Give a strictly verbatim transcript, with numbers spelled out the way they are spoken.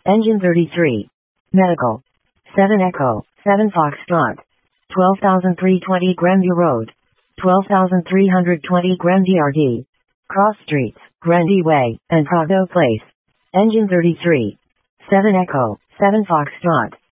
Engine thirty-three. Medical. seven Echo, seven Foxtrot. twelve thousand three hundred twenty Granview Road. twelve thousand three hundred twenty Grandy R D. Cross Streets, Grandy Way, and Prado Place. Engine thirty-three. seven Echo, seven Foxtrot.